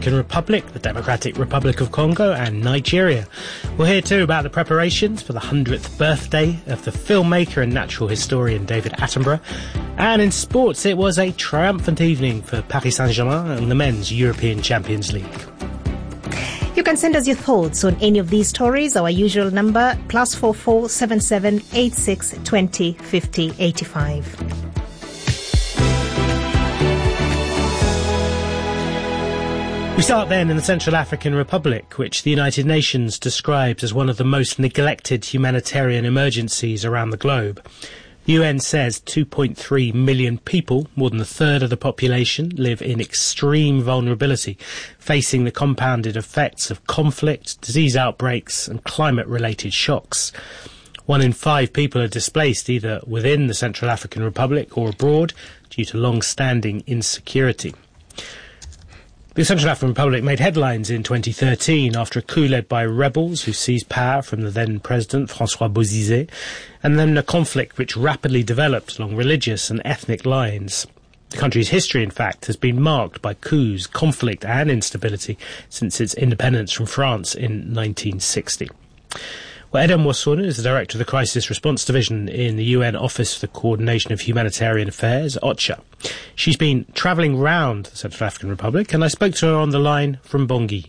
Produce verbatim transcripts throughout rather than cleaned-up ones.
African Republic, the Democratic Republic of Congo and Nigeria. We'll hear too about the preparations for the hundredth birthday of the filmmaker and natural historian David Attenborough. And in sports, it was a triumphant evening for Paris Saint-Germain and the men's European Champions League. You can send us your thoughts on any of these stories. Our usual number, plus four four seven seven eight six twenty fifty eighty five. We start then in the Central African Republic, which the United Nations describes as one of the most neglected humanitarian emergencies around the globe. The U N says two point three million people, more than a third of the population, live in extreme vulnerability, facing the compounded effects of conflict, disease outbreaks and climate-related shocks. One in five people are displaced either within the Central African Republic or abroad due to long-standing insecurity. The Central African Republic made headlines in twenty thirteen after a coup led by rebels who seized power from the then President François Bozizé, and then a conflict which rapidly developed along religious and ethnic lines. The country's history, in fact, has been marked by coups, conflict and instability since its independence from France in nineteen sixty. Well, Edem Wassouna is the Director of the Crisis Response Division in the U N Office for the Coordination of Humanitarian Affairs, OCHA. She's been travelling round the Central African Republic, and I spoke to her on the line from Bangui.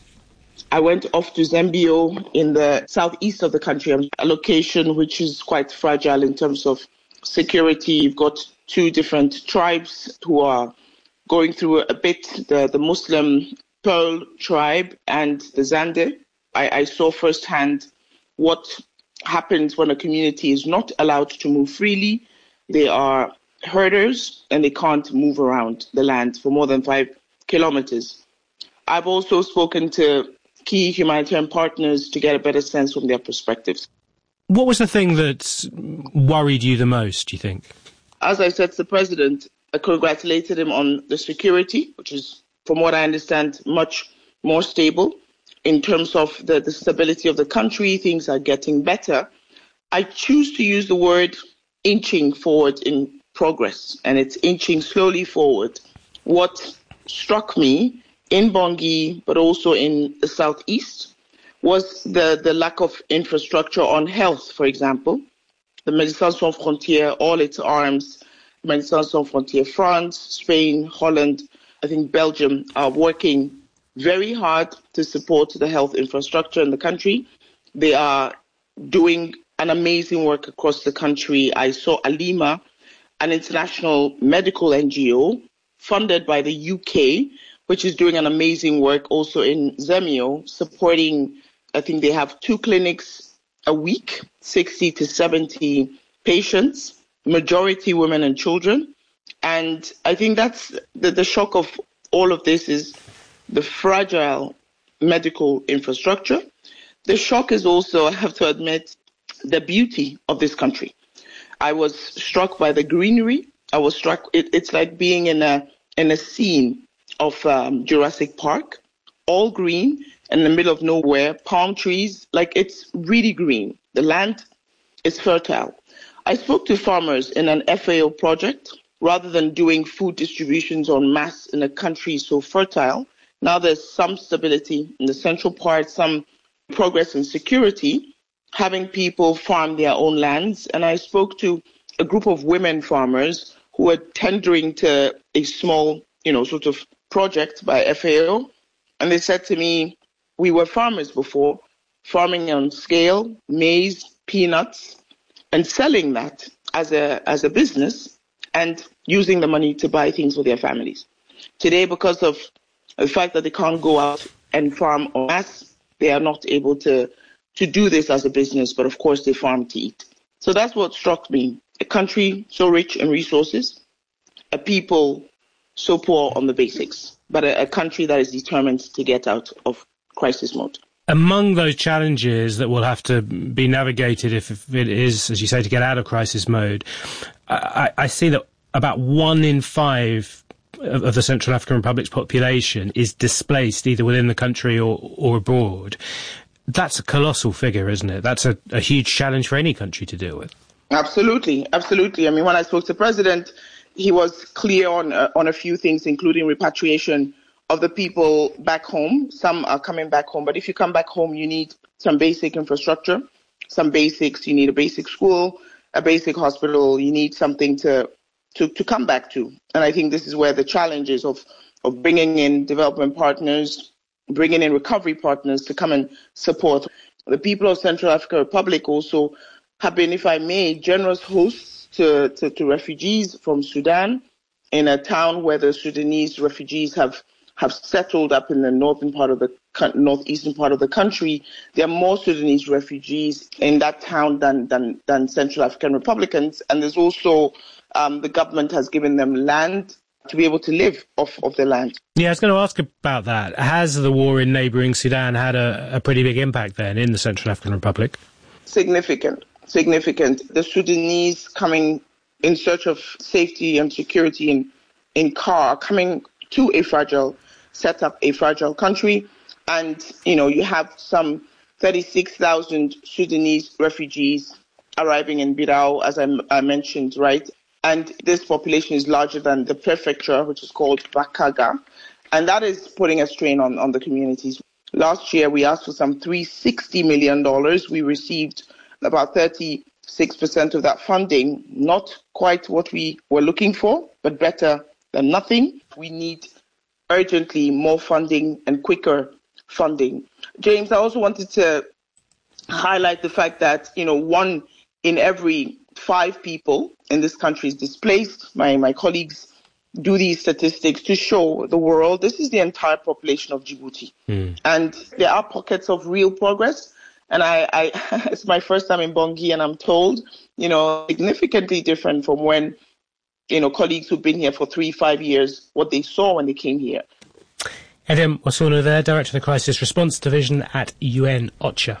I went off to Zambio in the southeast of the country, a location which is quite fragile in terms of security. You've got two different tribes who are going through a bit, the, the Muslim Pearl tribe and the Zande. I, I saw firsthand what happens when a community is not allowed to move freely. They are herders and they can't move around the land for more than five kilometers. I've also spoken to key humanitarian partners to get a better sense from their perspectives. What was the thing that worried you the most, do you think? As I said to the president, I congratulated him on the security, which is, from what I understand, much more stable. In terms of the, the stability of the country, things are getting better. I choose to use the word inching forward in progress, and it's inching slowly forward. What struck me in Bangui, but also in the southeast, was the, the lack of infrastructure on health, for example. The Médecins Sans Frontières, all its arms, Médecins Sans Frontières France, Spain, Holland, I think Belgium, are working very hard to support the health infrastructure in the country. They are doing an amazing work across the country. I saw Alima, an international medical N G O funded by the U K, which is doing an amazing work also in Zemio, supporting, I think they have two clinics a week, sixty to seventy patients, majority women and children. And I think that's the, the shock of all of this is the fragile medical infrastructure. The shock is also, I have to admit, the beauty of this country. I was struck by the greenery. I was struck, it, it's like being in a in a scene of um, Jurassic Park, all green, in the middle of nowhere, palm trees, like it's really green. The land is fertile. I spoke to farmers in an F A O project. Rather than doing food distributions en masse in a country so fertile, now there's some stability in the central part, some progress in security, having people farm their own lands. And I spoke to a group of women farmers who were tendering to a small, you know, sort of project by F A O. And they said to me, we were farmers before, farming on scale, maize, peanuts, and selling that as a as a business and using the money to buy things for their families. Today, because of the fact that they can't go out and farm en masse, they are not able to, to do this as a business, but of course they farm to eat. So that's what struck me. A country so rich in resources, a people so poor on the basics, but a, a country that is determined to get out of crisis mode. Among those challenges that will have to be navigated if, if it is, as you say, to get out of crisis mode, I, I see that about one in five of, of the Central African Republic's population is displaced either within the country or, or abroad. That's a colossal figure, isn't it? That's a, a huge challenge for any country to deal with. Absolutely, absolutely. I mean, when I spoke to the president, he was clear on uh, on a few things, including repatriation of the people back home. Some are coming back home, but if you come back home, you need some basic infrastructure, some basics. You need a basic school, a basic hospital. You need something to to, to come back to. And I think this is where the challenge is of, of bringing in development partners, bringing in recovery partners to come and support. The people of Central African Republic also have been, if I may, generous hosts to, to, to refugees from Sudan in a town where the Sudanese refugees have, have settled up in the northern part of the northeastern part of the country. There are more Sudanese refugees in that town than, than, than Central African Republicans. And there's also, um, the government has given them land to be able to live off of the land. Yeah, I was going to ask about that. Has the war in neighbouring Sudan had a, a pretty big impact then in the Central African Republic? Significant, significant. The Sudanese coming in search of safety and security in, in car, coming to a fragile, set up a fragile country. And, you know, you have some thirty-six thousand Sudanese refugees arriving in Birao, as I, I mentioned, right? And this population is larger than the prefecture, which is called Bakaga. And that is putting a strain on, on the communities. Last year, we asked for some three hundred sixty million dollars. We received about thirty-six percent of that funding. Not quite what we were looking for, but better than nothing. We need urgently more funding and quicker funding. James, I also wanted to highlight the fact that, you know, one in every five people in this country is displaced. My, my colleagues do these statistics to show the world this is the entire population of Djibouti. Mm. And there are pockets of real progress. And I, I it's my first time in Bangui, and I'm told, you know, significantly different from when, you know, colleagues who've been here for three, five years, what they saw when they came here. Edem Wasunu there, Director of the Crisis Response Division at U N OCHA.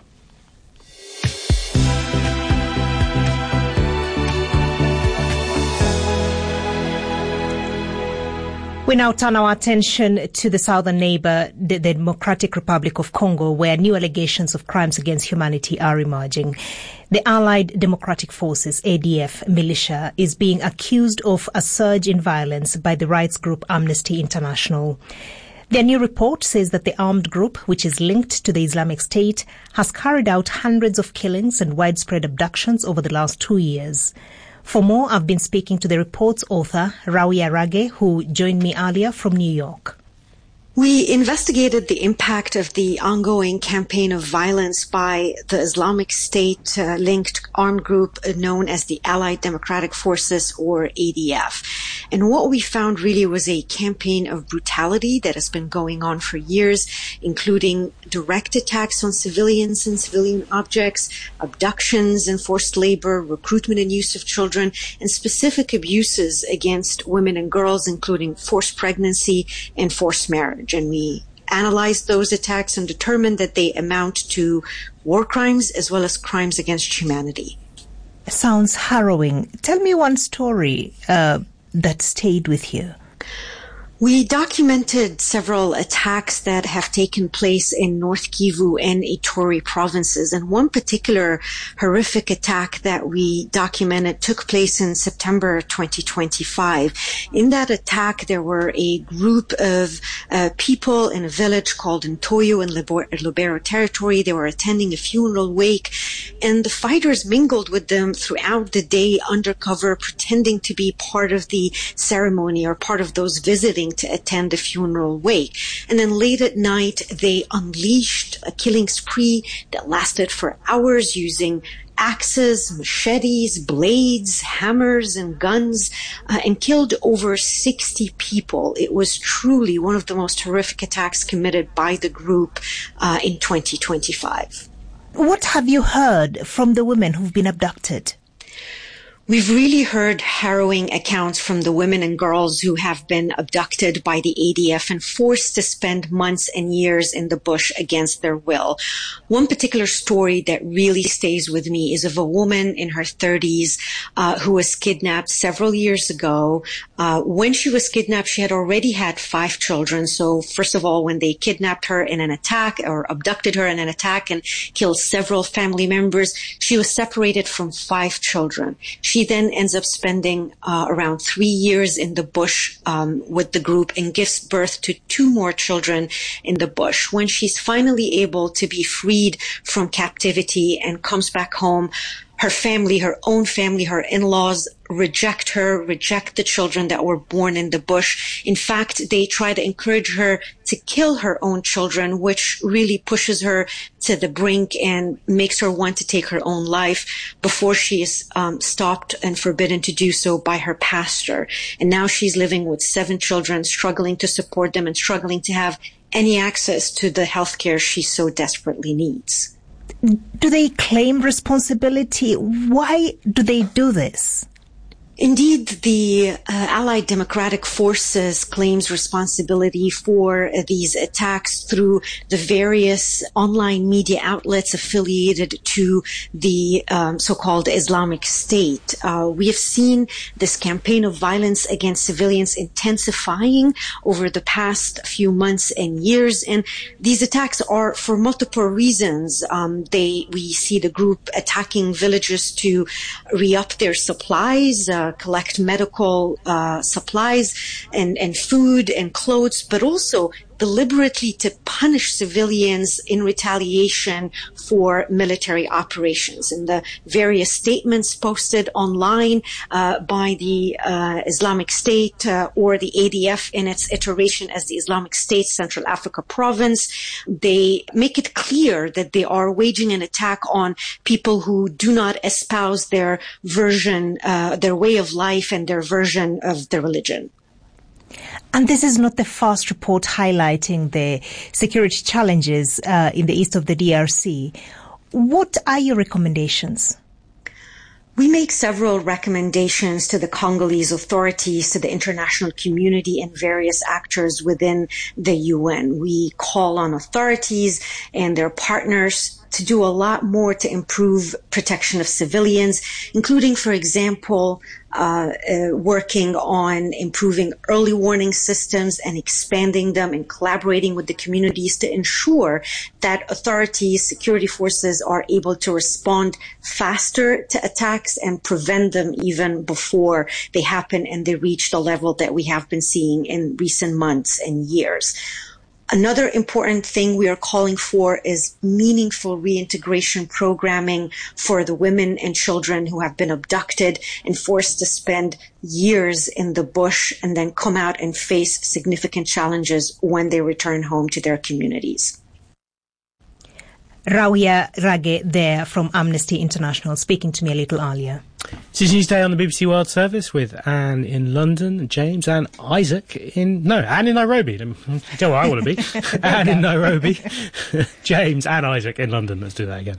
We now turn our attention to the southern neighbor, the, the Democratic Republic of Congo, where new allegations of crimes against humanity are emerging. The Allied Democratic Forces, A D F, militia is being accused of a surge in violence by the rights group Amnesty International. Their new report says that the armed group, which is linked to the Islamic State, has carried out hundreds of killings and widespread abductions over the last two years. For more, I've been speaking to the report's author, Rawia Rage, who joined me earlier from New York. We investigated the impact of the ongoing campaign of violence by the Islamic State-linked uh, armed group known as the Allied Democratic Forces, or A D F. And what we found really was a campaign of brutality that has been going on for years, including direct attacks on civilians and civilian objects, abductions and forced labor, recruitment and use of children, and specific abuses against women and girls, including forced pregnancy and forced marriage. And we analyzed those attacks and determined that they amount to war crimes as well as crimes against humanity. Sounds harrowing. Tell me one story uh, that stayed with you. We documented several attacks that have taken place in North Kivu and Ituri provinces, and one particular horrific attack that we documented took place in September twenty twenty-five. In that attack, there were a group of uh, people in a village called Ntoyo in Lubero territory. They were attending a funeral wake, and the fighters mingled with them throughout the day undercover, pretending to be part of the ceremony or part of those visiting to attend the funeral wake. And then late at night, they unleashed a killing spree that lasted for hours using axes, machetes, blades, hammers, and guns, uh, and killed over sixty people. It was truly one of the most horrific attacks committed by the group uh, in twenty twenty-five. What have you heard from the women who've been abducted? We've really heard harrowing accounts from the women and girls who have been abducted by the A D F and forced to spend months and years in the bush against their will. One particular story that really stays with me is of a woman in her thirties uh, who was kidnapped several years ago. Uh, when she was kidnapped, she had already had five children. So first of all, when they kidnapped her in an attack or abducted her in an attack and killed several family members, she was separated from five children. She She then ends up spending uh, around three years in the bush um, with the group and gives birth to two more children in the bush. When she's finally able to be freed from captivity and comes back home, her family, her own family, her in-laws reject her, reject the children that were born in the bush. In fact, they try to encourage her to kill her own children, which really pushes her to the brink and makes her want to take her own life before she is um, stopped and forbidden to do so by her pastor. And now she's living with seven children, struggling to support them and struggling to have any access to the health care she so desperately needs. Do they claim responsibility? Why do they do this? Indeed, the uh, Allied Democratic Forces claims responsibility for uh, these attacks through the various online media outlets affiliated to the um, so-called Islamic State. Uh, we have seen this campaign of violence against civilians intensifying over the past few months and years, and these attacks are for multiple reasons. Um, they we see the group attacking villages to re-up their supplies, uh, collect medical uh, supplies and, and food and clothes, but also deliberately to punish civilians in retaliation for military operations. And the various statements posted online uh, by the uh, Islamic State uh, or the A D F in its iteration as the Islamic State Central Africa Province, they make it clear that they are waging an attack on people who do not espouse their version, uh, their way of life and their version of the religion. And this is not the first report highlighting the security challenges uh, in the east of the D R C. What are your recommendations? We make several recommendations to the Congolese authorities, to the international community, and various actors within the U N. We call on authorities and their partners to do a lot more to improve protection of civilians, including, for example, uh, uh, working on improving early warning systems and expanding them and collaborating with the communities to ensure that authorities, security forces are able to respond faster to attacks and prevent them even before they happen and they reach the level that we have been seeing in recent months and years. Another important thing we are calling for is meaningful reintegration programming for the women and children who have been abducted and forced to spend years in the bush and then come out and face significant challenges when they return home to their communities. Rawia Rage there from Amnesty International speaking to me a little earlier. This is Newsday on the B B C World Service with Anne in London, James and Isaac in... No, Anne in Nairobi. Tell where I want to be. Anne in Nairobi. James and Isaac in London. Let's do that again.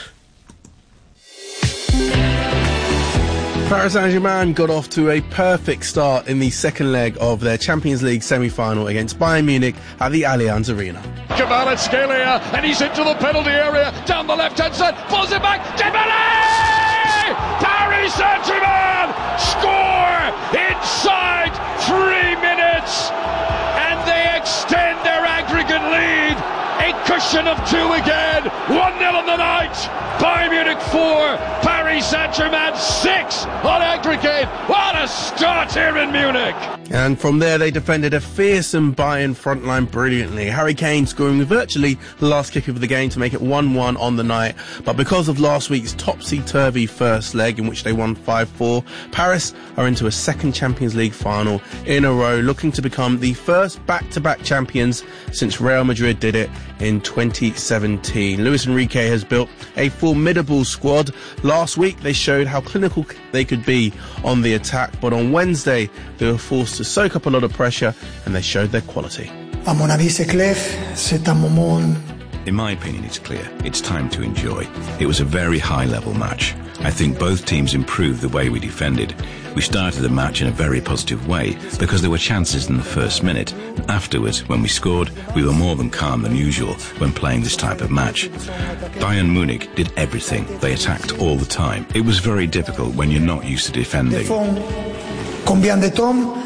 Paris Saint-Germain got off to a perfect start in the second leg of their Champions League semi-final against Bayern Munich at the Allianz Arena. Kvaratskhelia, and he's into the penalty area, down the left-hand side, pulls it back, Dembélé! Paris Saint-Germain score inside three minutes, and they extend their aggregate lead. A cushion of two again, one nil on the night. Bayern Munich four, Paris Saint-Germain six on aggregate. What a start here in Munich. And from there they defended a fearsome Bayern frontline brilliantly. Harry Kane scoring virtually the last kick of the game to make it one one on the night. But because of last week's topsy-turvy first leg in which they won five four, Paris are into a second Champions League final in a row, looking to become the first back-to-back champions since Real Madrid did it in twenty seventeen. Luis Enrique has built a formidable squad. Last week they showed how clinical they could be on the attack, but on Wednesday they were forced to soak up a lot of pressure and they showed their quality. À mon avis, c'est clair. C'est un moment. In my opinion, it's clear. It's time to enjoy. It was a very high-level match. I think both teams improved the way we defended. We started the match in a very positive way because there were chances in the first minute. Afterwards, when we scored, we were more than calm than usual when playing this type of match. Bayern Munich did everything. They attacked all the time. It was very difficult when you're not used to defending. Combien de temps?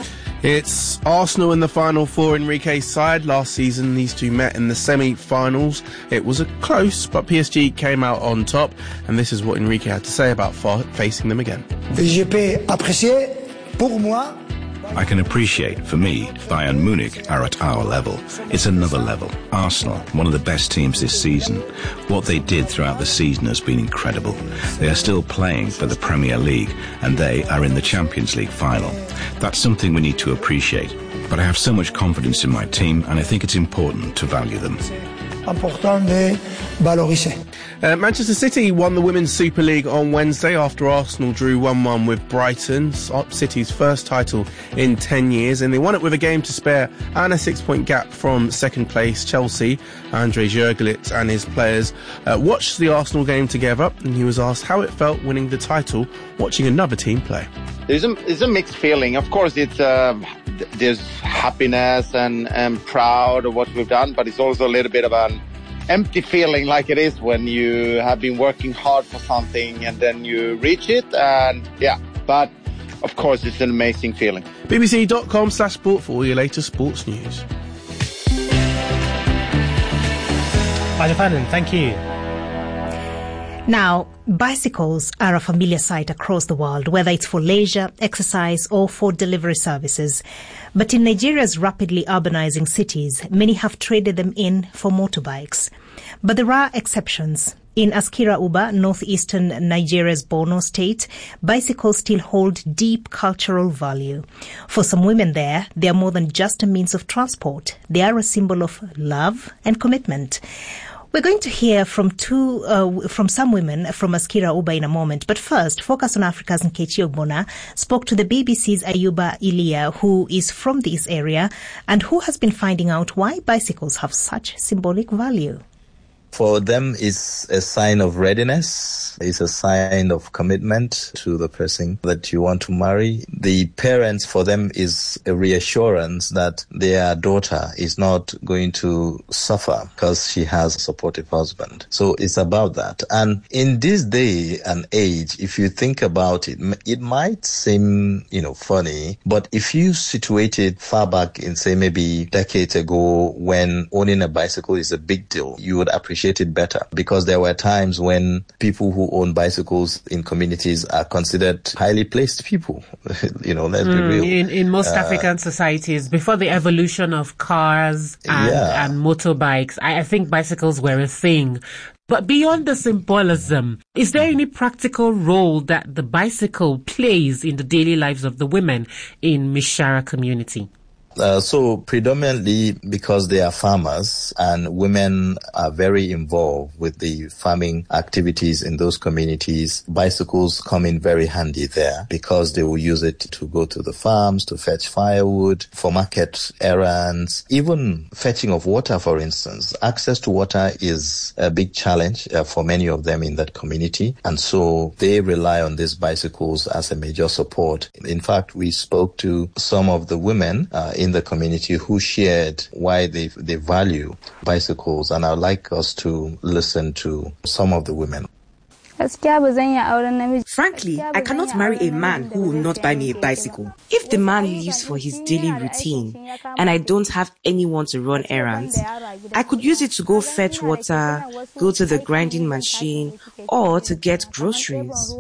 It's Arsenal in the Final Four. Enrique's side. Last season, these two met in the semi-finals. It was a close, but P S G came out on top, and this is what Enrique had to say about fa- facing them again. Je peux apprécier, pour moi. I can appreciate, for me, Bayern Munich are at our level. It's another level. Arsenal, one of the best teams this season. What they did throughout the season has been incredible. They are still playing for the Premier League, and they are in the Champions League final. That's something we need to appreciate. But I have so much confidence in my team, and I think it's important to value them. Important de valoriser. Uh, Manchester City won the Women's Super League on Wednesday after Arsenal drew one one with Brighton, City's first title in ten years, and they won it with a game to spare and a six-point gap from second place Chelsea. Andrei Jurgelitz and his players uh, watched the Arsenal game together, and he was asked how it felt winning the title, watching another team play. There's a, it's a mixed feeling. Of course, it's uh, there's happiness and, and proud of what we've done, but it's also a little bit of an empty feeling, like it is when you have been working hard for something and then you reach it. And yeah, but of course, it's an amazing feeling. B B C dot com slash sport for all your latest sports news. Ida Fannin, thank you. Now, bicycles are a familiar sight across the world, whether it's for leisure, exercise, or for delivery services. But in Nigeria's rapidly urbanizing cities, many have traded them in for motorbikes. But there are exceptions. In Askira Uba, northeastern Nigeria's Borno state, bicycles still hold deep cultural value. For some women there, they are more than just a means of transport. They are a symbol of love and commitment. We're going to hear from two, uh, from some women from Askira Uba in a moment. But first, Focus on Africa's Nkechi Ogbonna spoke to the B B C's Ayuba Iliya, who is from this area and who has been finding out why bicycles have such symbolic value. For them, it's a sign of readiness. It's a sign of commitment to the person that you want to marry. The parents, for them, is a reassurance that their daughter is not going to suffer because she has a supportive husband. So it's about that. And in this day and age, if you think about it, it might seem, you know, funny, but if you situate it far back in, say, maybe decades ago when owning a bicycle is a big deal, you would appreciate it better, because there were times when people who own bicycles in communities are considered highly placed people. You know, let's mm, be real. In, in most uh, African societies, before the evolution of cars and, yeah. and motorbikes, I, I think bicycles were a thing. But beyond the symbolism, is there any practical role that the bicycle plays in the daily lives of the women in Mishara community? Uh, so predominantly because they are farmers and women are very involved with the farming activities in those communities, bicycles come in very handy there because they will use it to go to the farms, to fetch firewood, for market errands, even fetching of water, for instance. Access to water is a big challenge uh, for many of them in that community. And so they rely on these bicycles as a major support. In fact, we spoke to some of the women uh, in the community who shared why they they value bicycles, and I'd like us to listen to some of the women. Frankly, I cannot marry a man who will not buy me a bicycle. If the man lives for his daily routine and I don't have anyone to run errands, I could use it to go fetch water, go to the grinding machine, or to get groceries.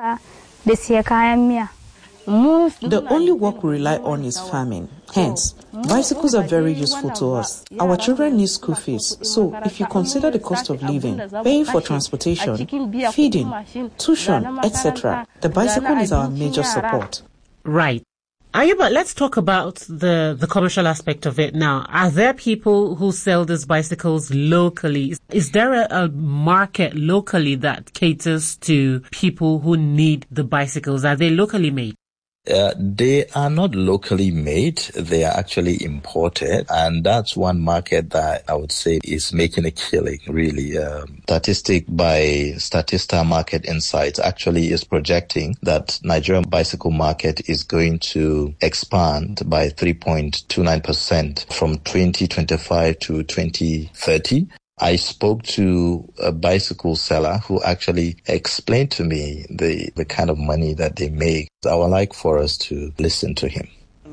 The only work we rely on is farming. Hence, bicycles are very useful to us. Our children need school fees, so if you consider the cost of living, paying for transportation, feeding, tuition, et cetera, the bicycle is our major support. Right. Ayuba, let's talk about the, the commercial aspect of it now. Are there people who sell these bicycles locally? Is there a, a market locally that caters to people who need the bicycles? Are they locally made? Uh, they are not locally made. They are actually imported. And that's one market that I would say is making a killing, really. Um, statistic by Statista Market Insights actually is projecting that Nigerian bicycle market is going to expand by three point two nine percent from twenty twenty-five to twenty thirty. I spoke to a bicycle seller who actually explained to me the, the kind of money that they make. I would like for us to listen to him.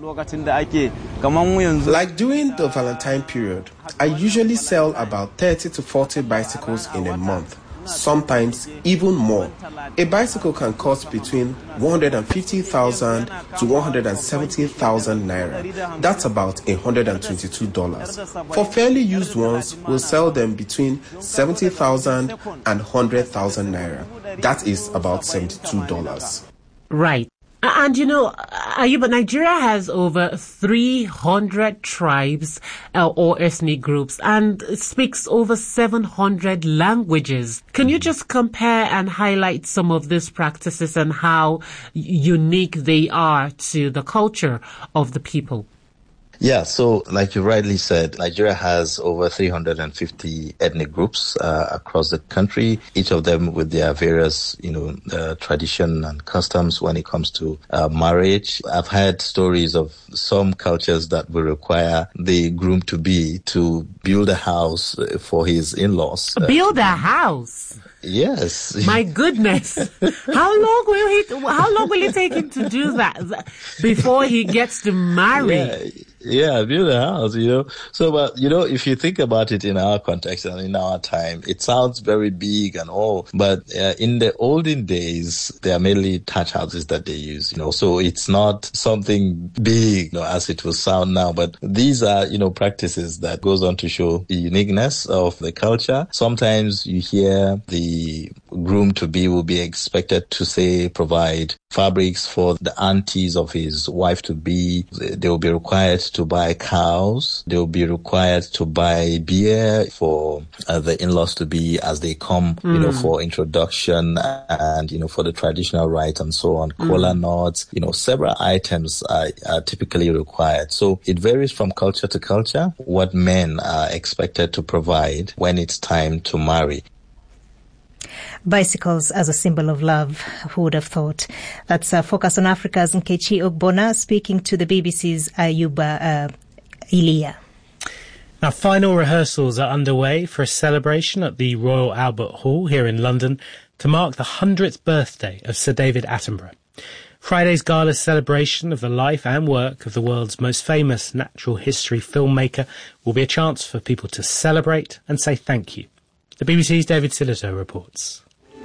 Like during the Valentine period, I usually sell about thirty to forty bicycles in a month, sometimes even more. A bicycle can cost between one hundred fifty thousand to one hundred seventy thousand naira. That's about one hundred twenty-two dollars. For fairly used ones, we'll sell them between seventy thousand and one hundred thousand naira. That is about seventy-two dollars. Right. And you know, Ayuba, Nigeria has over three hundred tribes uh, or ethnic groups and speaks over seven hundred languages. Can you just compare and highlight some of these practices and how unique they are to the culture of the people? Yeah, so like you rightly said, Nigeria has over three hundred fifty ethnic groups uh, across the country, each of them with their various, you know, uh, tradition and customs when it comes to uh, marriage. I've heard stories of some cultures that will require the groom-to-be to build a house for his in-laws. Build a house? Yes. My goodness. How long will he, how long will it take him to do that before he gets to marry? Yeah. Yeah, build a house, you know. So, but, you know, if you think about it in our context and in our time, it sounds very big and all. But uh, in the olden days, they are mainly thatch houses that they use, you know. So it's not something big, you know, as it will sound now. But these are, you know, practices that goes on to show the uniqueness of the culture. Sometimes you hear the groom-to-be will be expected to, say, provide fabrics for the aunties of his wife-to-be. They will be required to buy cows. They will be required to buy beer for uh, the in-laws to be as they come, mm. you know, for introduction and, you know, for the traditional rites and so on. Mm. Kola nuts, you know, several items are, are typically required. So it varies from culture to culture what men are expected to provide when it's time to marry. Bicycles as a symbol of love. Who would have thought? That's uh, Focus on Africa's Nkechi Ogbonna speaking to the B B C's Ayuba uh, Iliya. Now, final rehearsals are underway for a celebration at the Royal Albert Hall here in London to mark the hundredth birthday of Sir David Attenborough. Friday's gala celebration of the life and work of the world's most famous natural history filmmaker will be a chance for people to celebrate and say thank you. The B B C's David Silito reports.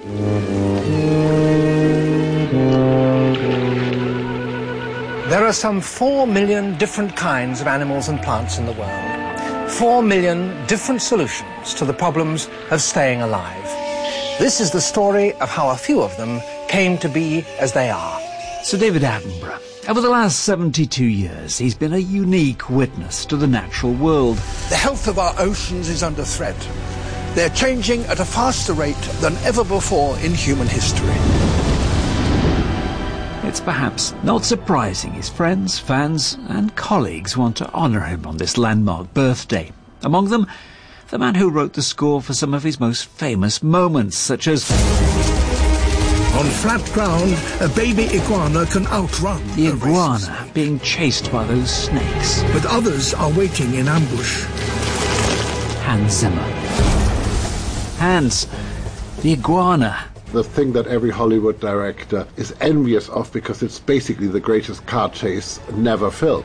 There are some four million different kinds of animals and plants in the world. Four million different solutions to the problems of staying alive. This is the story of how a few of them came to be as they are. Sir David Attenborough. Over the last seventy-two years, he's been a unique witness to the natural world. The health of our oceans is under threat. They're changing at a faster rate than ever before in human history. It's perhaps not surprising his friends, fans and colleagues want to honour him on this landmark birthday. Among them, the man who wrote the score for some of his most famous moments, such as... On flat ground, a baby iguana can outrun the iguana being chased by those snakes. But others are waiting in ambush. Hans Zimmer. Hans, the iguana. The thing that every Hollywood director is envious of because it's basically the greatest car chase never filmed.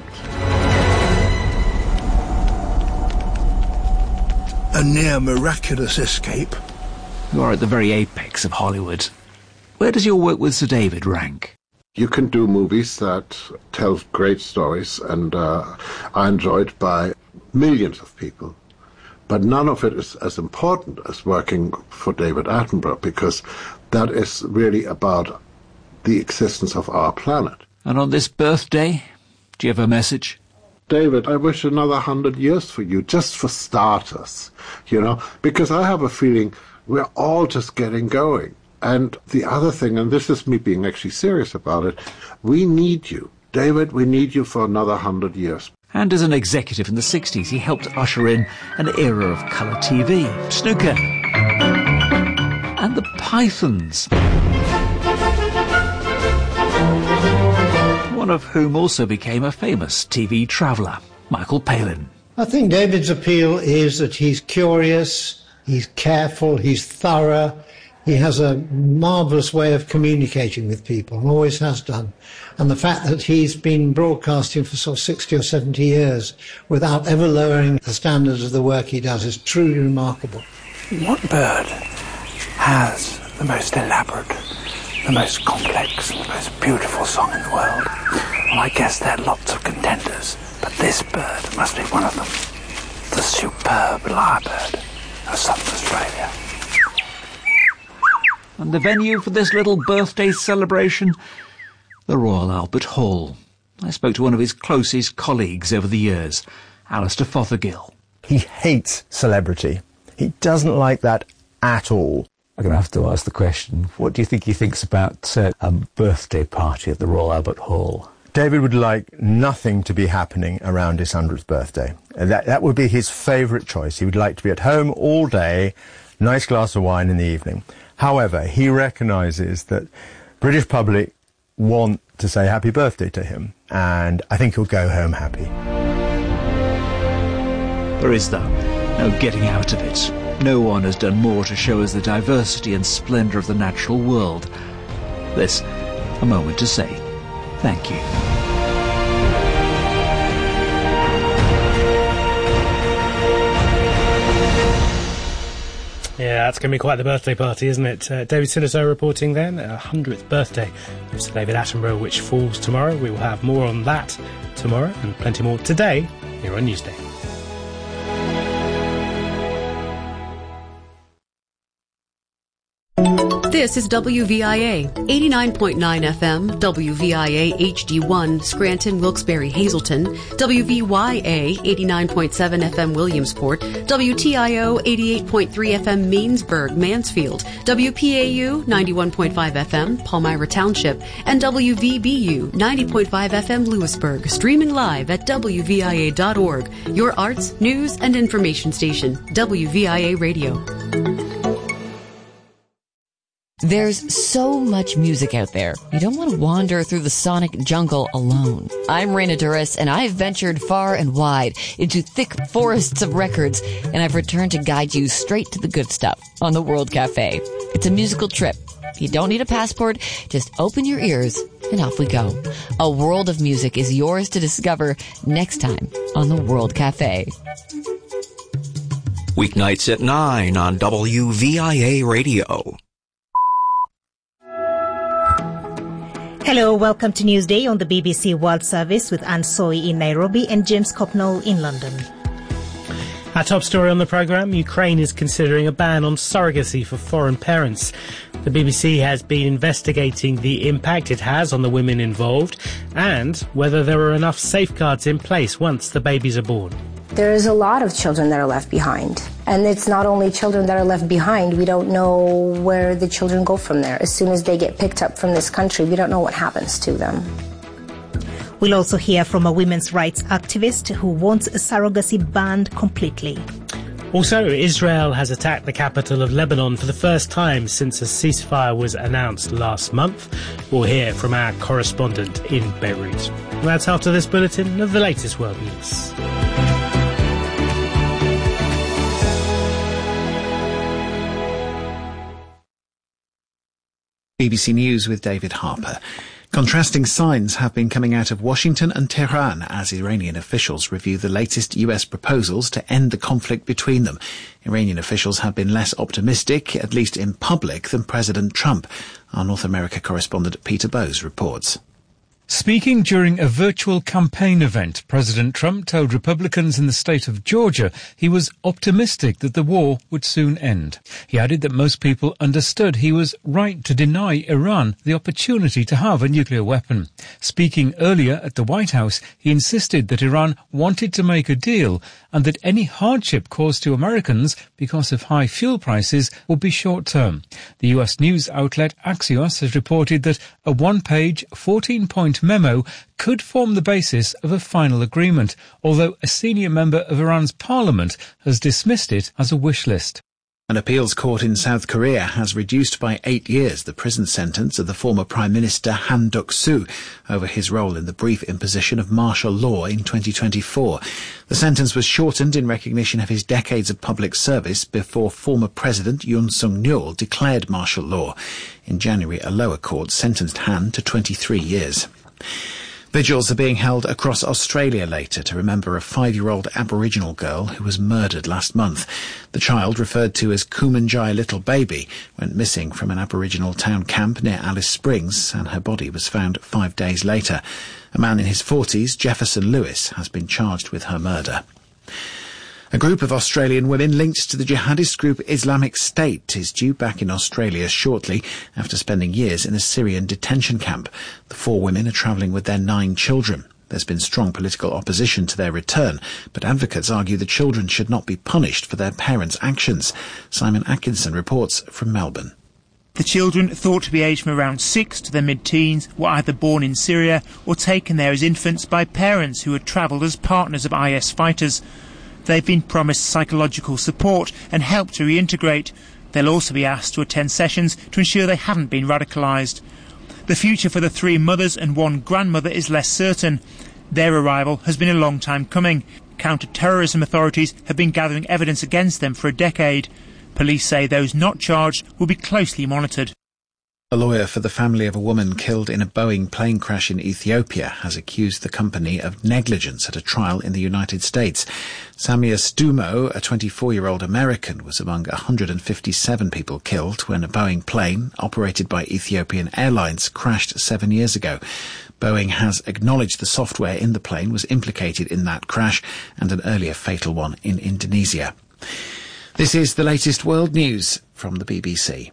A near miraculous escape. You are at the very apex of Hollywood. Where does your work with Sir David rank? You can do movies that tell great stories and uh, are enjoyed by millions of people. But none of it is as important as working for David Attenborough, because that is really about the existence of our planet. And on this birthday, do you have a message? David, I wish another hundred years for you, just for starters, you know, because I have a feeling we're all just getting going. And the other thing, and this is me being actually serious about it, we need you. David, we need you for another hundred years. And as an executive in the sixties, he helped usher in an era of colour T V, snooker, and the Pythons. One of whom also became a famous T V traveller, Michael Palin. I think David's appeal is that he's curious, he's careful, he's thorough, He has a marvellous way of communicating with people, and always has done. And the fact that he's been broadcasting for sort of sixty or seventy years without ever lowering the standards of the work he does is truly remarkable. What bird has the most elaborate, the most complex, the most beautiful song in the world? Well, I guess there are lots of contenders, but this bird must be one of them. The superb lyrebird of Southern Australia. And the venue for this little birthday celebration? The Royal Albert Hall. I spoke to one of his closest colleagues over the years, Alistair Fothergill. He hates celebrity. He doesn't like that at all. I'm going to have to ask the question, what do you think he thinks about uh, a birthday party at the Royal Albert Hall? David would like nothing to be happening around his hundredth birthday. That, that would be his favourite choice. He would like to be at home all day, nice glass of wine in the evening. However, he recognises that British public want to say happy birthday to him, and I think he'll go home happy. There is, though, no getting out of it. No one has done more to show us the diversity and splendour of the natural world. This, a moment to say thank you. Yeah, that's going to be quite the birthday party, isn't it? Uh, David Siniso reporting then, a hundredth birthday of Sir David Attenborough, which falls tomorrow. We will have more on that tomorrow and plenty more today here on Newsday. This is W V I A, eighty-nine point nine F M, W V I A H D one, Scranton, Wilkes-Barre, Hazleton, W V Y A, eighty-nine point seven F M, Williamsport, W T I O, eighty-eight point three F M, Mainsburg, Mansfield, W P A U, ninety-one point five F M, Palmyra Township, and W V B U, ninety point five F M, Lewisburg, streaming live at W V I A dot org, your arts, news, and information station, W V I A Radio. There's so much music out there. You don't want to wander through the sonic jungle alone. I'm Raina Duras, and I've ventured far and wide into thick forests of records, and I've returned to guide you straight to the good stuff on the World Cafe. It's a musical trip. You don't need a passport. Just open your ears, and off we go. A world of music is yours to discover next time on the World Cafe. Weeknights at nine on W V I A Radio. Hello, welcome to Newsday on the B B C World Service with Anne Soy in Nairobi and James Copnell in London. Our top story on the programme, Ukraine is considering a ban on surrogacy for foreign parents. The B B C has been investigating the impact it has on the women involved and whether there are enough safeguards in place once the babies are born. There is a lot of children that are left behind. And it's not only children that are left behind. We don't know where the children go from there. As soon as they get picked up from this country, we don't know what happens to them. We'll also hear from a women's rights activist who wants surrogacy banned completely. Also, Israel has attacked the capital of Lebanon for the first time since a ceasefire was announced last month. We'll hear from our correspondent in Beirut. That's after this bulletin of the latest world news. B B C News with David Harper. Contrasting signs have been coming out of Washington and Tehran as Iranian officials review the latest U S proposals to end the conflict between them. Iranian officials have been less optimistic, at least in public, than President Trump. Our North America correspondent Peter Bowes reports. Speaking during a virtual campaign event, President Trump told Republicans in the state of Georgia he was optimistic that the war would soon end. He added that most people understood he was right to deny Iran the opportunity to have a nuclear weapon. Speaking earlier at the White House, he insisted that Iran wanted to make a deal and that any hardship caused to Americans because of high fuel prices would be short-term. The U S news outlet Axios has reported that a one-page, fourteen-point memo could form the basis of a final agreement, although a senior member of Iran's parliament has dismissed it as a wish list. An appeals court in South Korea has reduced by eight years the prison sentence of the former Prime Minister Han Duck-soo over his role in the brief imposition of martial law in twenty twenty-four. The sentence was shortened in recognition of his decades of public service before former President Yoon Suk-yeol declared martial law. In January, a lower court sentenced Han to twenty-three years. Vigils are being held across Australia later to remember a five-year-old Aboriginal girl who was murdered last month. The child, referred to as Kumanjai Little Baby, went missing from an Aboriginal town camp near Alice Springs, and her body was found five days later. A man in his forties, Jefferson Lewis, has been charged with her murder. A group of Australian women linked to the jihadist group Islamic State is due back in Australia shortly after spending years in a Syrian detention camp. The four women are travelling with their nine children. There's been strong political opposition to their return, but advocates argue the children should not be punished for their parents' actions. Simon Atkinson reports from Melbourne. The children, thought to be aged from around six to their mid-teens, were either born in Syria or taken there as infants by parents who had travelled as partners of I S fighters. They've been promised psychological support and help to reintegrate. They'll also be asked to attend sessions to ensure they haven't been radicalised. The future for the three mothers and one grandmother is less certain. Their arrival has been a long time coming. Counter-terrorism authorities have been gathering evidence against them for a decade. Police say those not charged will be closely monitored. A lawyer for the family of a woman killed in a Boeing plane crash in Ethiopia has accused the company of negligence at a trial in the United States. Samia Stumo, a twenty-four-year-old American, was among one hundred fifty-seven people killed when a Boeing plane, operated by Ethiopian Airlines, crashed seven years ago. Boeing has acknowledged the software in the plane was implicated in that crash and an earlier fatal one in Indonesia. This is the latest world news from the B B C.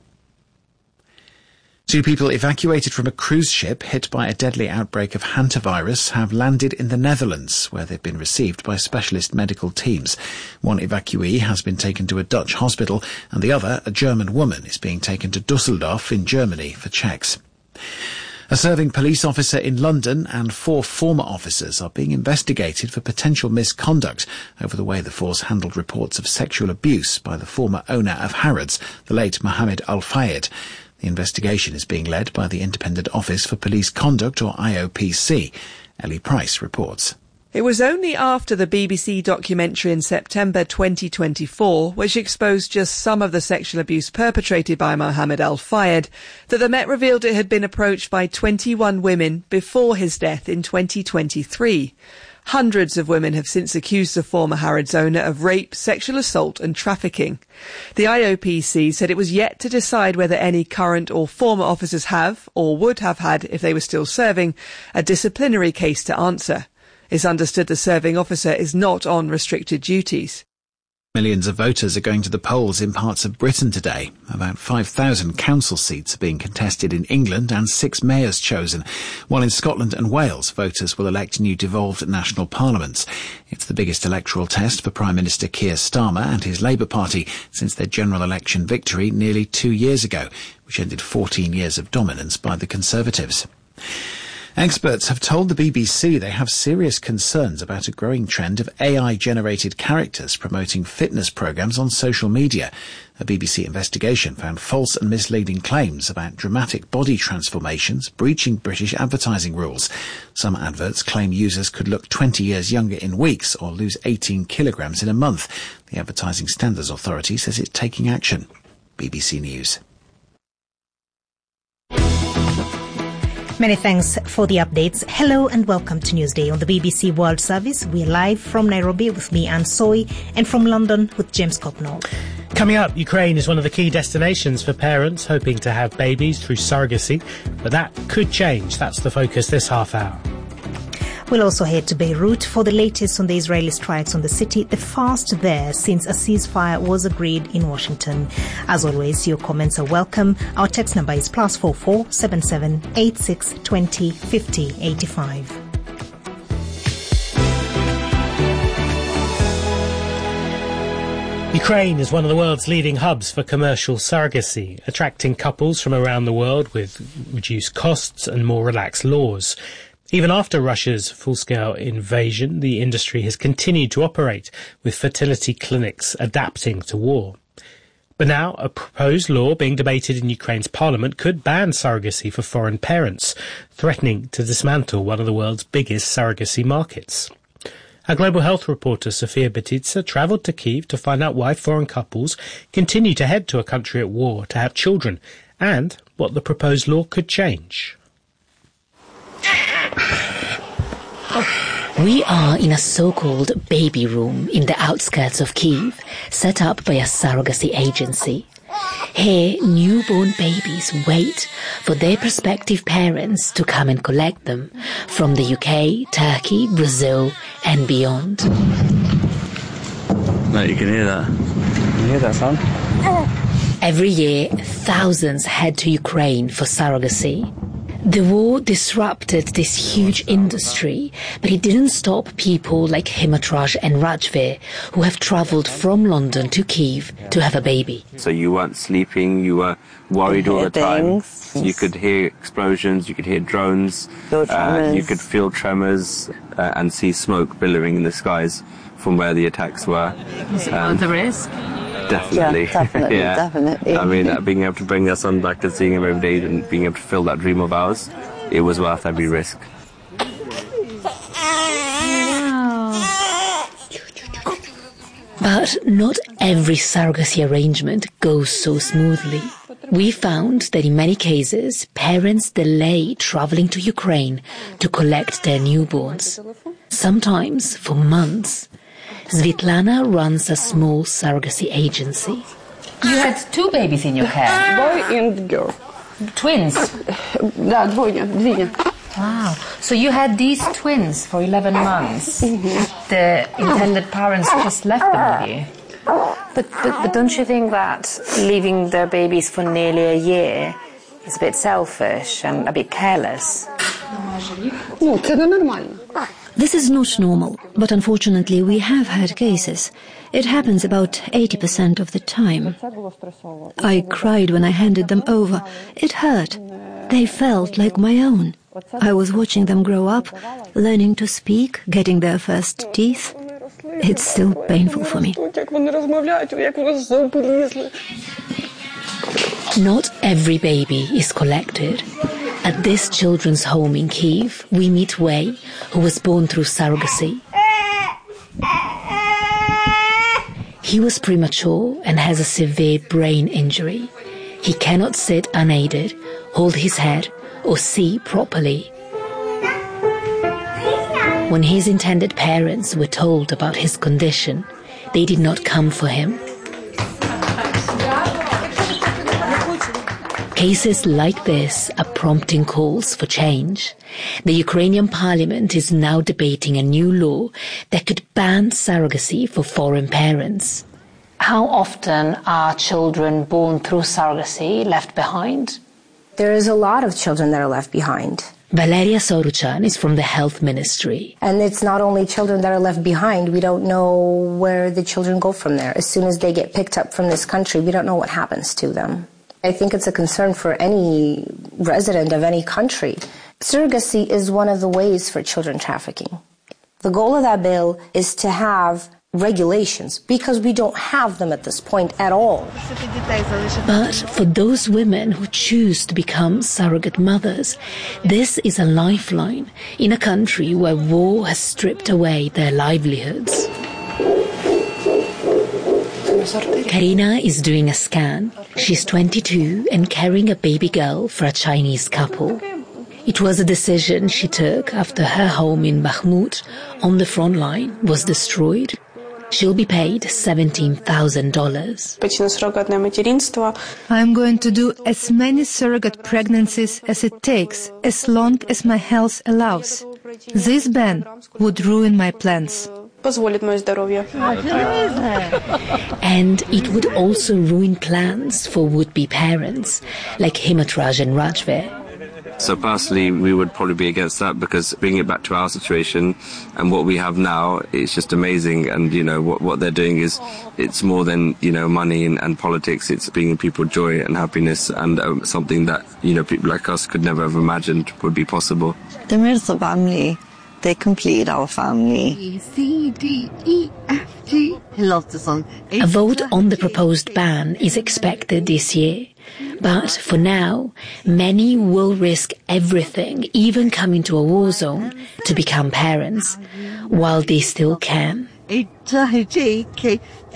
Two people evacuated from a cruise ship hit by a deadly outbreak of hantavirus have landed in the Netherlands, where they've been received by specialist medical teams. One evacuee has been taken to a Dutch hospital, and the other, a German woman, is being taken to Dusseldorf in Germany for checks. A serving police officer in London and four former officers are being investigated for potential misconduct over the way the force handled reports of sexual abuse by the former owner of Harrods, the late Mohammed Al-Fayed. The investigation is being led by the Independent Office for Police Conduct, or I O P C. Ellie Price reports. It was only after the B B C documentary in September twenty twenty-four, which exposed just some of the sexual abuse perpetrated by Mohammed Al-Fayed, that the Met revealed it had been approached by twenty-one women before his death in twenty twenty-three. Hundreds of women have since accused the former Harrods owner of rape, sexual assault and trafficking. The I O P C said it was yet to decide whether any current or former officers have, or would have had if they were still serving, a disciplinary case to answer. It's understood the serving officer is not on restricted duties. Millions of voters are going to the polls in parts of Britain today. About five thousand council seats are being contested in England and six mayors chosen, while in Scotland and Wales voters will elect new devolved national parliaments. It's the biggest electoral test for Prime Minister Keir Starmer and his Labour Party since their general election victory nearly two years ago, which ended fourteen years of dominance by the Conservatives. Experts have told the B B C they have serious concerns about a growing trend of A I-generated characters promoting fitness programmes on social media. A B B C investigation found false and misleading claims about dramatic body transformations breaching British advertising rules. Some adverts claim users could look twenty years younger in weeks or lose eighteen kilograms in a month. The Advertising Standards Authority says it's taking action. B B C News. Many thanks for the updates. Hello and welcome to Newsday on the B B C World Service. We're live from Nairobi with me, Anne Soy, and from London with James Copnall. Coming up, Ukraine is one of the key destinations for parents hoping to have babies through surrogacy, but that could change. That's the focus this half hour. We'll also head to Beirut for the latest on the Israeli strikes on the city, the first there since a ceasefire was agreed in Washington. As always, your comments are welcome. Our text number is plus four four seven seven eight six twenty fifty eighty five. Ukraine is one of the world's leading hubs for commercial surrogacy, attracting couples from around the world with reduced costs and more relaxed laws. Even after Russia's full-scale invasion, the industry has continued to operate, with fertility clinics adapting to war. But now, a proposed law being debated in Ukraine's parliament could ban surrogacy for foreign parents, threatening to dismantle one of the world's biggest surrogacy markets. Our global health reporter Sofia Betitsa travelled to Kyiv to find out why foreign couples continue to head to a country at war to have children, and what the proposed law could change. We are in a so-called baby room in the outskirts of Kyiv, set up by a surrogacy agency. Here, newborn babies wait for their prospective parents to come and collect them from the U K, Turkey, Brazil and beyond. No, you can hear that. Can you hear that sound? Every year, thousands head to Ukraine for surrogacy. The war disrupted this huge industry, but it didn't stop people like Himatraj and Rajveer, who have travelled from London to Kyiv to have a baby. So you weren't sleeping, you were worried all the time. Things. You could hear explosions, you could hear drones, uh, you could feel tremors uh, and see smoke billowing in the skies from where the attacks were. Was it worth the risk? Definitely. Yeah, definitely, yeah. definitely. I mean, uh, being able to bring our son back and seeing him every day and being able to fill that dream of ours, it was worth every risk. But not every surrogacy arrangement goes so smoothly. We found that in many cases, parents delay travelling to Ukraine to collect their newborns, sometimes for months. Svitlana runs a small surrogacy agency. You had two babies in your care? Boy and girl. Twins? Да, двойня, двойня. Wow. So you had these twins for eleven months. Mm-hmm. The intended parents just left them with you. But, but, but don't you think that leaving their babies for nearly a year is a bit selfish and a bit careless? Ну, це ненормально. This is not normal, but unfortunately we have had cases. It happens about eighty percent of the time. I cried when I handed them over. It hurt. They felt like my own. I was watching them grow up, learning to speak, getting their first teeth. It's still painful for me. Not every baby is collected. At this children's home in Kyiv, we meet Wei, who was born through surrogacy. He was premature and has a severe brain injury. He cannot sit unaided, hold his head, or see properly. When his intended parents were told about his condition, they did not come for him. Cases like this are prompting calls for change. The Ukrainian parliament is now debating a new law that could ban surrogacy for foreign parents. How often are children born through surrogacy left behind? There is a lot of children that are left behind. Valeria Soruchan is from the health ministry. And it's not only children that are left behind, we don't know where the children go from there. As soon as they get picked up from this country, we don't know what happens to them. I think it's a concern for any resident of any country. Surrogacy is one of the ways for children trafficking. The goal of that bill is to have regulations, because we don't have them at this point at all. But for those women who choose to become surrogate mothers, this is a lifeline in a country where war has stripped away their livelihoods. Karina is doing a scan. She's twenty-two and carrying a baby girl for a Chinese couple. It was a decision she took after her home in Bakhmut on the front line was destroyed. She'll be paid seventeen thousand dollars. I'm going to do as many surrogate pregnancies as it takes, as long as my health allows. This ban would ruin my plans. And it would also ruin plans for would-be parents like Himatraj and Rajveer. So personally, we would probably be against that, because bringing it back to our situation and what we have now, it's just amazing. And, you know, what, what they're doing is, it's more than, you know, money and, and politics. It's bringing people joy and happiness, and um, something that, you know, people like us could never have imagined would be possible. They complete our family. B, C, D, E, F, G. Lots of songs. A vote on the proposed ban is expected this year. But for now, many will risk everything, even coming to a war zone, to become parents, while they still can. That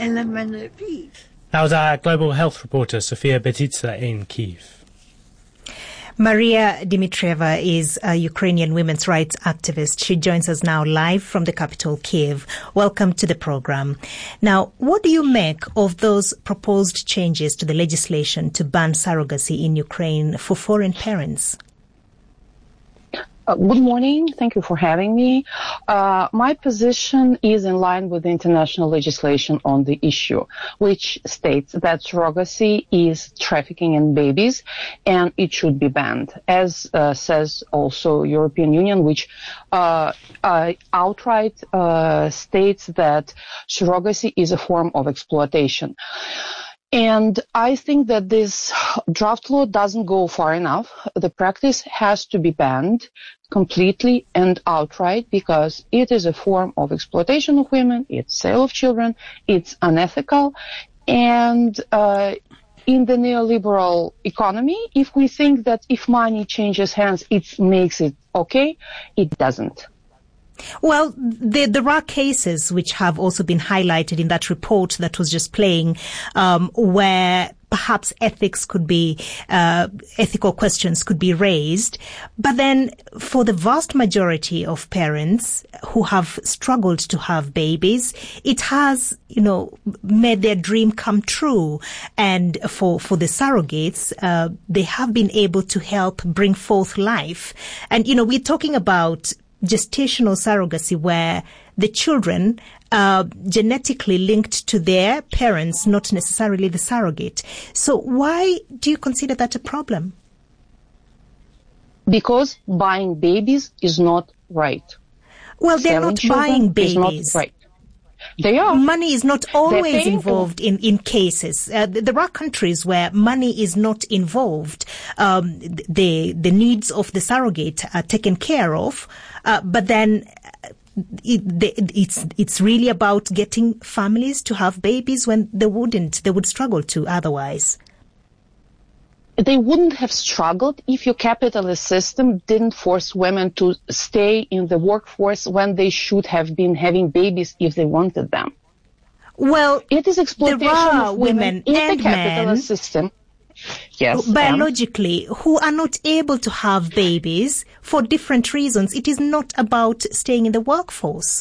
was our global health reporter, Sofia Betitsa, in Kyiv. Maria Dmitrieva is a Ukrainian women's rights activist. She joins us now live from the capital, Kyiv. Welcome to the program. Now, what do you make of those proposed changes to the legislation to ban surrogacy in Ukraine for foreign parents? Uh, good morning. Thank you for having me. Uh, my position is in line with the international legislation on the issue, which states that surrogacy is trafficking in babies and it should be banned, as uh, says also European Union, which uh, uh, outright uh, states that surrogacy is a form of exploitation. And I think that this draft law doesn't go far enough. The practice has to be banned completely and outright because it is a form of exploitation of women, it's sale of children, it's unethical. And uh, in the neoliberal economy, if we think that if money changes hands, it makes it okay, it doesn't. Well, there, there are cases which have also been highlighted in that report that was just playing, um, where perhaps ethics could be, uh, ethical questions could be raised. But then for the vast majority of parents who have struggled to have babies, it has, you know, made their dream come true. And for, for the surrogates, uh, they have been able to help bring forth life. And, you know, we're talking about gestational surrogacy where the children are genetically linked to their parents, not necessarily the surrogate. So why do you consider that a problem? Because buying babies is not right. Well, they're Selling not buying babies. Is not right. They are. Money is not always involved in, in cases. Uh, there are countries where money is not involved. Um, the, the needs of the surrogate are taken care of, uh, but then it, the, it's, it's really about getting families to have babies when they wouldn't, they would struggle to otherwise. They wouldn't have struggled if your capitalist system didn't force women to stay in the workforce when they should have been having babies if they wanted them. Well, it is exploitation there are of women, women in and the capitalist men system. Yes, biologically, who are not able to have babies for different reasons. It is not about staying in the workforce.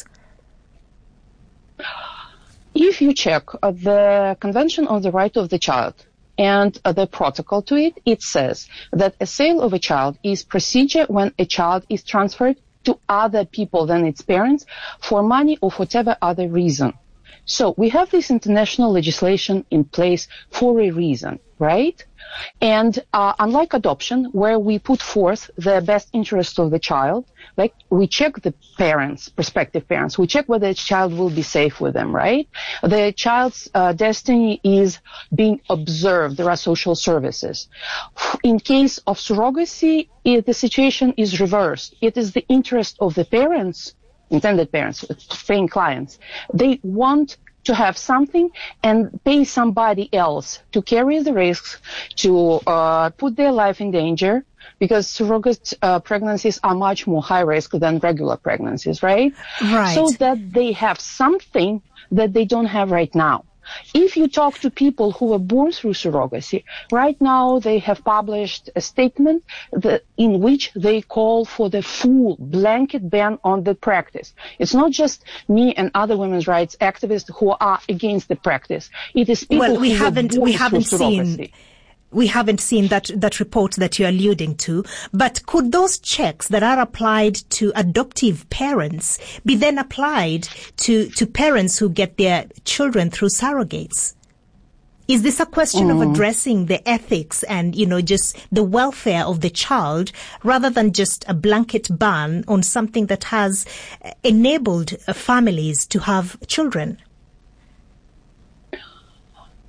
If you check uh, the Convention on the Right of the Child, and uh, the protocol to it, it says that a sale of a child is procedure when a child is transferred to other people than its parents for money or for whatever other reason. So we have this international legislation in place for a reason, right? And uh, unlike adoption, where we put forth the best interest of the child, like we check the parents, prospective parents, we check whether the child will be safe with them, right? The child's uh, destiny is being observed. There are social services. In case of surrogacy, it, the situation is reversed. It is the interest of the parents, intended parents, paying clients. They want to have something and pay somebody else to carry the risks, to uh, put their life in danger, because surrogate uh, pregnancies are much more high risk than regular pregnancies, right? Right. So that they have something that they don't have right now. If you talk to people who were born through surrogacy, right now they have published a statement that, in which they call for the full blanket ban on the practice. It's not just me and other women's rights activists who are against the practice. It is people well, we who haven't were born we haven't through seen. surrogacy. We haven't seen that, that report that you're alluding to, but could those checks that are applied to adoptive parents be then applied to, to parents who get their children through surrogates? Is this a question mm. of addressing the ethics and, you know, just the welfare of the child rather than just a blanket ban on something that has enabled families to have children?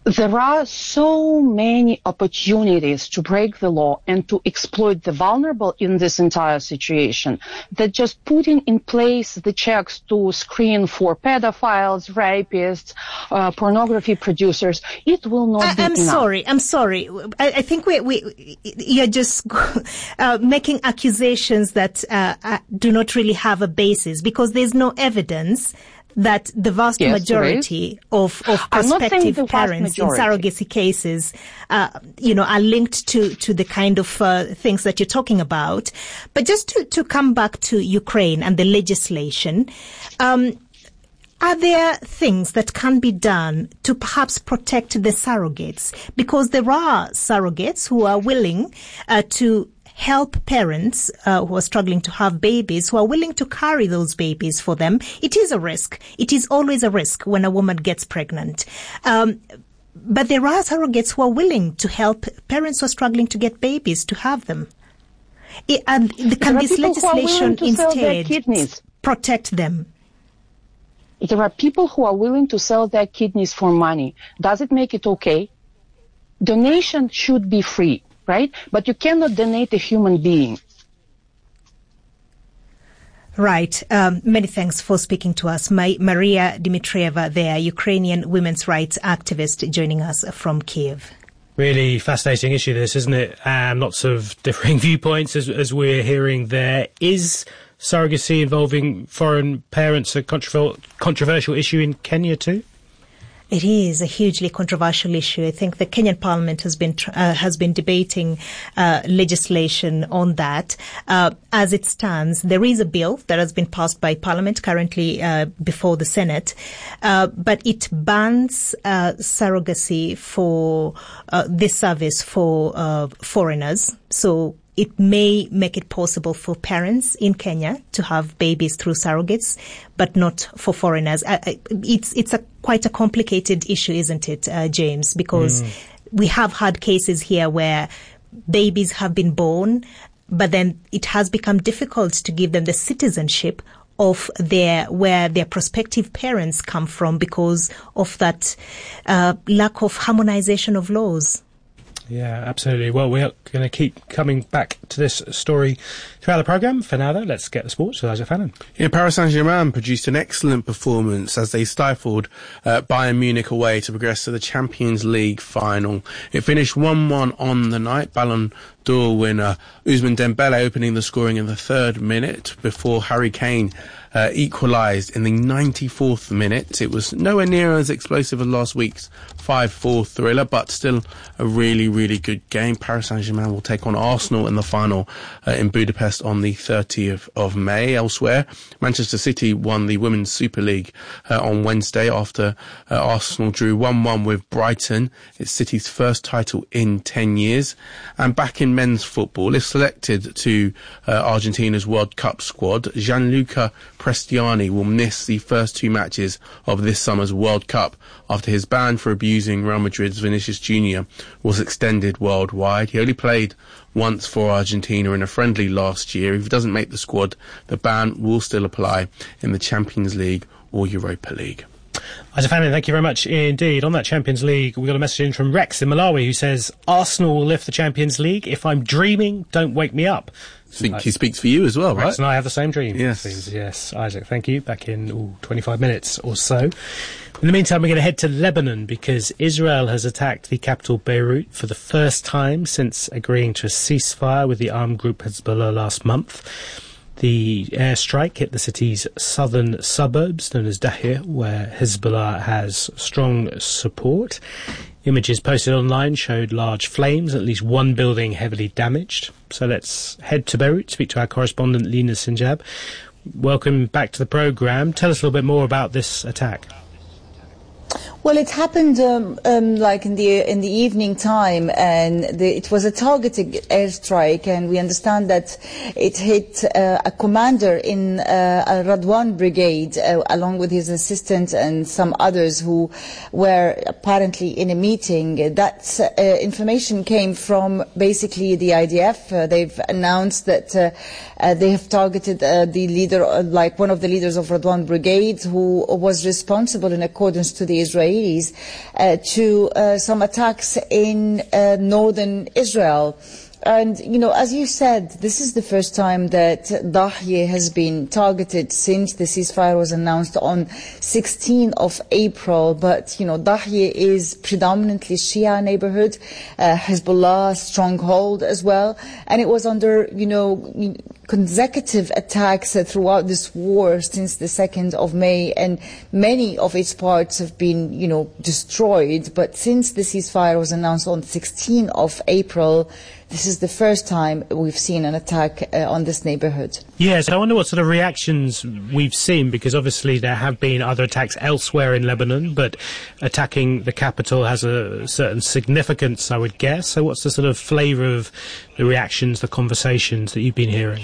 There are so many opportunities to break the law and to exploit the vulnerable in this entire situation that just putting in place the checks to screen for pedophiles, rapists, uh, pornography producers, it will not I, be I'm enough. sorry, I'm sorry. I, I think we, we, you're just uh, making accusations that uh, uh, do not really have a basis, because there's no evidence that the vast yes, majority of, of prospective parents majority. in surrogacy cases, uh, you know, are linked to, to the kind of uh, things that you're talking about. But just to, to come back to Ukraine and the legislation, um, are there things that can be done to perhaps protect the surrogates? Because there are surrogates who are willing uh, to help parents uh, who are struggling to have babies, who are willing to carry those babies for them. It is a risk. It is always a risk when a woman gets pregnant. Um, but there are surrogates who are willing to help parents who are struggling to get babies to have them. It, and the, can this legislation instead protect them? There are people who are willing to sell their kidneys for money. Does it make it okay? Donation should be free, right? But you cannot donate a human being. Right. Um, many thanks for speaking to us. My, Maria Dmitrieva there, Ukrainian women's rights activist, joining us from Kiev. Really fascinating issue, this, isn't it? And lots of differing viewpoints, as, as we're hearing there. Is surrogacy involving foreign parents a controversial, controversial issue in Kenya too? It is a hugely controversial issue. I think the Kenyan Parliament has been uh, has been debating uh, legislation on that. Uh, as it stands, there is a bill that has been passed by Parliament currently uh, before the Senate, uh, but it bans uh, surrogacy for uh, this service for uh, foreigners. So it may make it possible for parents in Kenya to have babies through surrogates, but not for foreigners. Uh, it's it's a quite a complicated issue, isn't it, uh, James? Because mm. we have had cases here where babies have been born, but then it has become difficult to give them the citizenship of their where their prospective parents come from because of that uh, lack of harmonization of laws. Yeah, absolutely. Well, we're going to keep coming back to this story throughout the programme. For now, though, let's get the sports with Isaac Fannin. Yeah, Paris Saint-Germain produced an excellent performance as they stifled uh, Bayern Munich away to progress to the Champions League final. It finished one one on the night. Ballon d'Or winner Ousmane Dembele opening the scoring in the third minute before Harry Kane Uh, equalised in the ninety-fourth minute. It was nowhere near as explosive as last week's five four thriller, but still a really, really good game. Paris Saint-Germain will take on Arsenal in the final uh, in Budapest on the thirtieth of May. Elsewhere, Manchester City won the Women's Super League uh, on Wednesday after uh, Arsenal drew one one with Brighton. It's City's first title in ten years. And back in men's football, if selected to uh, Argentina's World Cup squad, Gianluca Prestiani will miss the first two matches of this summer's World Cup after his ban for abusing Real Madrid's Vinicius Junior was extended worldwide. He only played once for Argentina in a friendly last year. If he doesn't make the squad, the ban will still apply in the Champions League or Europa League. Isaac Fannin, thank you very much indeed. On that Champions League, we got a message in from Rex in Malawi who says, Arsenal will lift the Champions League. If I'm dreaming, don't wake me up. I think he speaks for you as well, Rex right? and I have the same dream. Yes. Seems. Yes, Isaac, thank you. Back in ooh, twenty-five minutes or so. In the meantime, we're going to head to Lebanon because Israel has attacked the capital Beirut for the first time since agreeing to a ceasefire with the armed group Hezbollah last month. The airstrike hit the city's southern suburbs, known as Dahir, where Hezbollah has strong support. Images posted online showed large flames, at least one building heavily damaged. So let's head to Beirut, speak to our correspondent Lina Sinjab. Welcome back to the programme. Tell us a little bit more about this attack. Well, it happened um, um, like in the in the evening time, and the, it was a targeted airstrike, and we understand that it hit uh, a commander in uh, a Radwan brigade, uh, along with his assistant and some others who were apparently in a meeting. That uh, information came from basically the I D F. Uh, they've announced that uh, uh, they have targeted uh, the leader, uh, like one of the leaders of Radwan brigade, who was responsible in accordance to the Israeli Israelis uh, to uh, some attacks in uh, northern Israel. And, you know, as you said, this is the first time that Dahye has been targeted since the ceasefire was announced on sixteenth of April. But, you know, Dahye is predominantly Shia neighborhood, uh, Hezbollah stronghold as well. And it was under, you know, consecutive attacks uh, throughout this war since the second of May, and many of its parts have been, you know, destroyed. But since the ceasefire was announced on sixteenth of April, this is the first time we've seen an attack uh, on this neighborhood. Yes, I wonder what sort of reactions we've seen, because obviously there have been other attacks elsewhere in Lebanon, but attacking the capital has a certain significance, I would guess. So what's the sort of flavour of the reactions, the conversations that you've been hearing?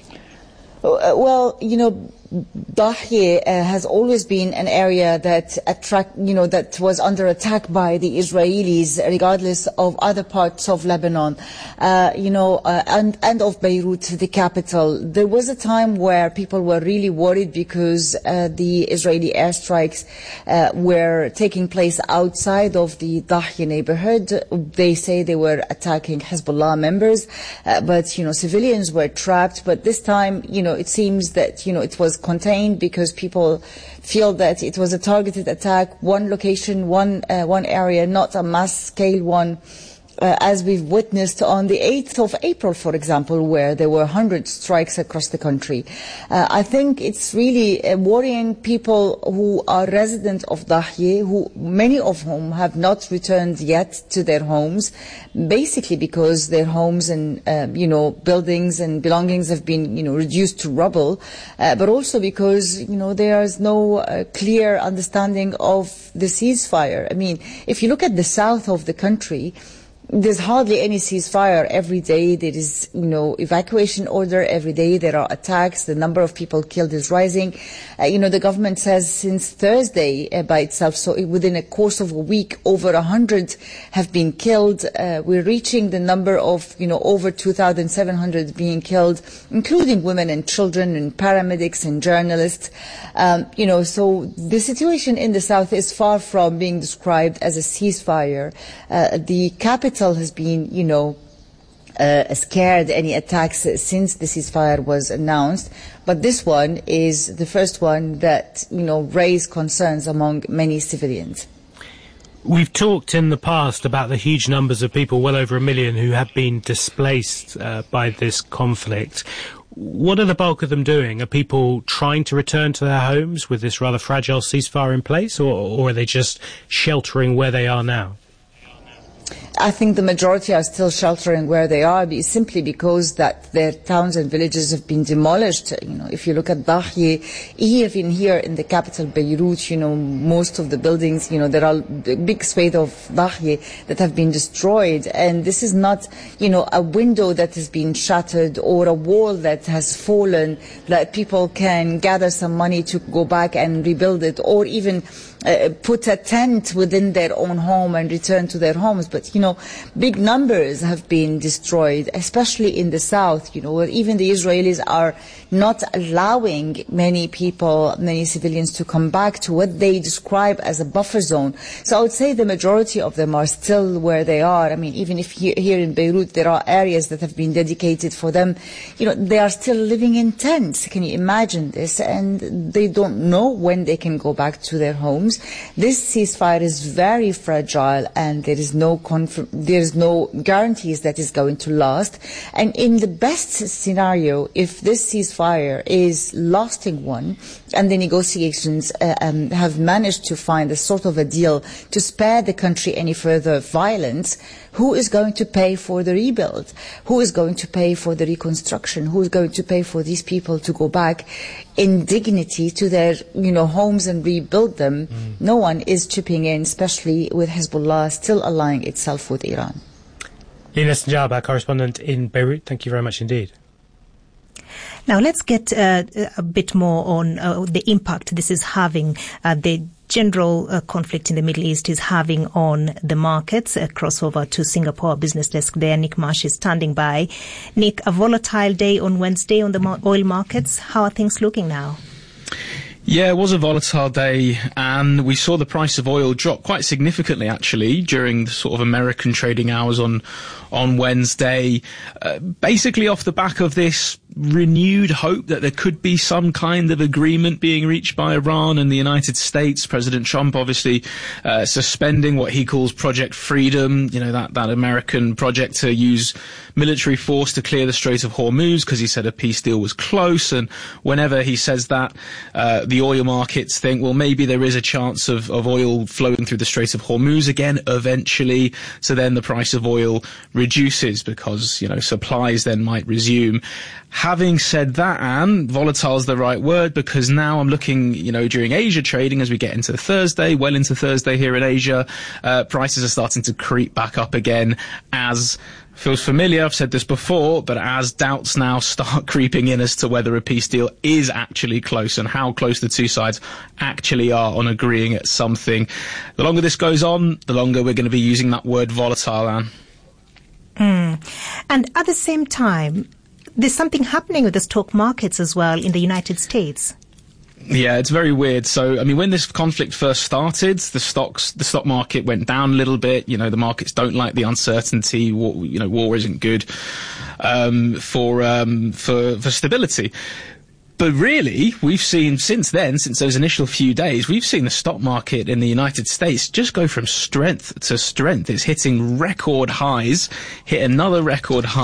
Uh, well, you know, Dahye uh, has always been an area that attract, you know, that was under attack by the Israelis, regardless of other parts of Lebanon, uh, you know, uh, and and of Beirut, the capital. There was a time where people were really worried because uh, the Israeli airstrikes uh, were taking place outside of the Dahye neighborhood. They say they were attacking Hezbollah members, uh, but you know, civilians were trapped. But this time, you know, it seems that you know it was contained because people feel that it was a targeted attack, one location, one uh, one area, not a mass scale one, uh, as we've witnessed on the eighth of April, for example, where there were one hundred strikes across the country. Uh, I think it's really uh, worrying people who are residents of Dahye, who many of whom have not returned yet to their homes, basically because their homes and uh, you know buildings and belongings have been you know reduced to rubble, uh, but also because you know there is no uh, clear understanding of the ceasefire. I mean, if you look at the south of the country, there's hardly any ceasefire. Every day there is, you know, evacuation order. Every day there are attacks. The number of people killed is rising. Uh, you know, the government says since Thursday uh, by itself, so within a course of a week, over a hundred have been killed. Uh, we're reaching the number of, you know, over two thousand seven hundred being killed, including women and children and paramedics and journalists. Um, you know, so the situation in the south is far from being described as a ceasefire. Uh, the capital has been, you know, uh, scared any attacks since the ceasefire was announced, but this one is the first one that, you know, raised concerns among many civilians. We've talked in the past about the huge numbers of people, well over a million, who have been displaced uh, by this conflict. What are the bulk of them doing? Are people trying to return to their homes with this rather fragile ceasefire in place, or, or are they just sheltering where they are now? I think the majority are still sheltering where they are, simply because that their towns and villages have been demolished. You know, if you look at Dahye, even here in the capital Beirut, you know, most of the buildings, you know, there are a big swathe of Dahye that have been destroyed, and this is not, you know, a window that has been shattered or a wall that has fallen that people can gather some money to go back and rebuild it, or even uh, put a tent within their own home and return to their homes. But, you know, big numbers have been destroyed, especially in the south, you know, where even the Israelis are not allowing many people, many civilians to come back to what they describe as a buffer zone. So I would say the majority of them are still where they are. I mean, even if here, here in Beirut there are areas that have been dedicated for them, you know, they are still living in tents. Can you imagine this? And they don't know when they can go back to their homes. This ceasefire is very fragile, and there is no conf- there is no guarantees that it's going to last. And in the best scenario, if this ceasefire is lasting one, and the negotiations uh, um, have managed to find a sort of a deal to spare the country any further violence, who is going to pay for the rebuild? Who is going to pay for the reconstruction? Who is going to pay for these people to go back in dignity to their, you know, homes and rebuild them? Mm. No one is chipping in, especially with Hezbollah still allying itself with Iran. Lina Sanjab, our correspondent in Beirut, thank you very much indeed. Now let's get uh, a bit more on uh, the impact this is having, uh, the general uh, conflict in the Middle East is having on the markets. A crossover to Singapore business desk there. Nick Marsh is standing by. Nick, a volatile day on Wednesday on the oil markets. How are things looking now? Yeah, it was a volatile day, and we saw the price of oil drop quite significantly, actually, during the sort of American trading hours on on Wednesday, uh, basically off the back of this renewed hope that there could be some kind of agreement being reached by Iran and the United States. President Trump obviously uh, suspending what he calls Project Freedom, you know, that, that American project to use military force to clear the Strait of Hormuz, because he said a peace deal was close. And whenever he says that, uh, the oil markets think, well, maybe there is a chance of, of oil flowing through the Strait of Hormuz again eventually. So then the price of oil reduces because, you know, supplies then might resume. Having said that, Anne, volatile is the right word, because now I'm looking, you know, during Asia trading as we get into Thursday, well into Thursday here in Asia, uh, prices are starting to creep back up again as feels familiar, I've said this before, but as doubts now start creeping in as to whether a peace deal is actually close and how close the two sides actually are on agreeing at something. The longer this goes on, the longer we're going to be using that word volatile, Anne. Mm. And at the same time, there's something happening with the stock markets as well in the United States. Yeah, it's very weird. So, I mean, when this conflict first started, the stocks, the stock market went down a little bit. You know, the markets don't like the uncertainty. War, you know, war isn't good um, for um, for for stability. But really, we've seen since then, since those initial few days, we've seen the stock market in the United States just go from strength to strength. It's hitting record highs, hit another record high